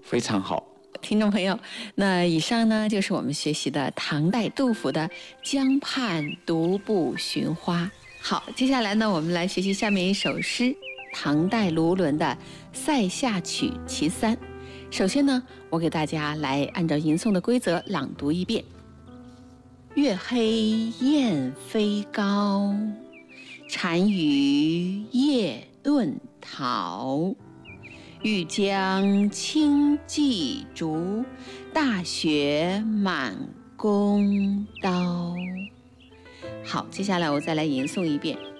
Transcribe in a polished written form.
非常好。 听众朋友，那以上呢就是我们学习的唐代杜甫的《江畔独步寻花》。好，接下来呢，我们来学习下面一首诗，唐代卢纶的《塞下曲其三》。首先呢，我给大家来按照吟诵的规则朗读一遍：月黑雁飞高，单于夜遁逃。欲将轻骑逐，大雪满弓刀。好，接下来我再来吟诵一遍：